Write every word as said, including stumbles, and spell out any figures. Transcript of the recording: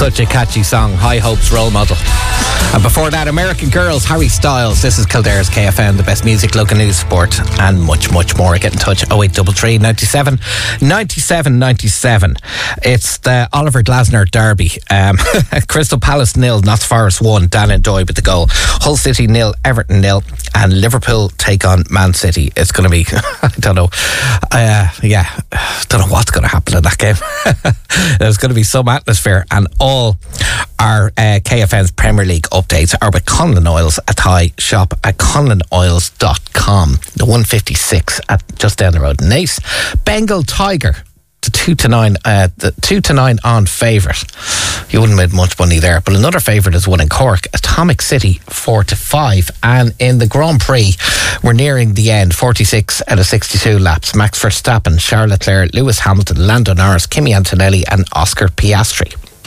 Such a catchy song, High Hopes Role Model. And before that, American Girls, Harry Styles. This is Kildare's K F M, the best music, local news, sport, and much, much more. Get in touch, oh eight three three, nine seven, nine seven nine seven. It's the Oliver Glasner derby. Um, Crystal Palace nil, Notts Forest one, Dan and Doig with the goal. Hull City nil, Everton nil, and Liverpool take on Man City. It's going to be, I don't know, uh, yeah, don't know what's going to happen in that game. There's going to be some atmosphere, and all our uh, K F M's Premier League updates are with Conlon Oils at High. Shop at conlon oils dot com. The one fifty-six at just down the road. Nace, Bengal Tiger, the two to nine, uh, the two to nine on favourite. You wouldn't make much money there, but another favourite is one in Cork, Atomic City, four to five. And in the Grand Prix, we're nearing the end. forty-six out of sixty-two laps. Max Verstappen, Charles Leclerc, Lewis Hamilton, Lando Norris, Kimi Antonelli, and Oscar Piastri.